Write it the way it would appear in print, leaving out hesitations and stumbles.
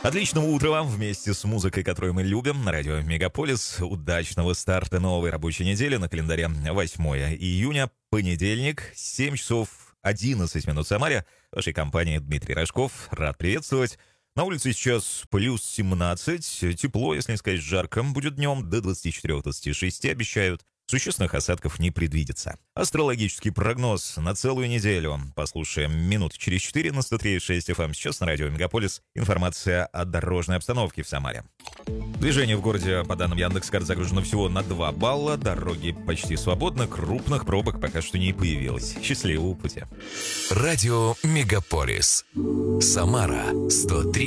Отличного утра вам вместе с музыкой, которую мы любим, на радио Мегаполис. Удачного старта новой рабочей недели на календаре 8 июня, понедельник, 7 часов 11 минут в Самаре. В вашей компании Дмитрий Рожков. Рад приветствовать. На улице сейчас плюс 17, тепло, если не сказать жарко, будет днем до 24-26, обещают. Существенных осадков не предвидится. Астрологический прогноз на целую неделю. Послушаем минут через 4 на 103.6 FM. Сейчас на радио Мегаполис информация о дорожной обстановке в Самаре. Движение в городе, по данным Яндекс.Карт, загружено всего на 2 балла. Дороги почти свободны, крупных пробок пока что не появилось. Счастливого пути. Радио Мегаполис. Самара 103.